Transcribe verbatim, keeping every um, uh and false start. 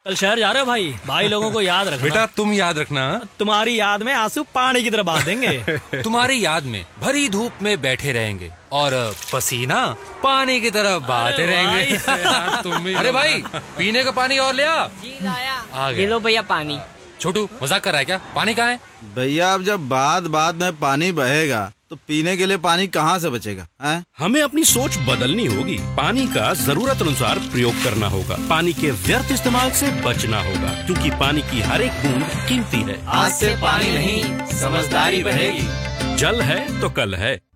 कल शहर जा रहे हो भाई? भाई लोगों को याद रखना। बेटा तुम याद रखना। तुम्हारी याद में आंसू पानी की तरह बहा देंगे। तुम्हारी याद में भरी धूप में बैठे रहेंगे और पसीना पानी की तरह बहाते रहेंगे। तुम अरे भाई पीने का पानी और ले आ। जी लाया। आ गया। ले लो भैया पानी। छोटू मजाक कर रहा है क्या? पानी कहाँ है? भैया अब जब बात बात में पानी बहेगा तो पीने के लिए पानी कहाँ से बचेगा है? हमें अपनी सोच बदलनी होगी। पानी का जरूरत अनुसार प्रयोग करना होगा। पानी के व्यर्थ इस्तेमाल से बचना होगा, क्योंकि पानी की हर एक बूंद कीमती है। आज से पानी नहीं समझदारी बढ़ेगी। जल है तो कल है।